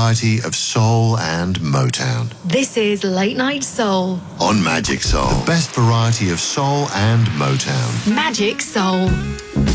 variety of soul and Motown. This is Late Night Soul On Magic Soul. The best variety of soul and Motown. Magic Soul.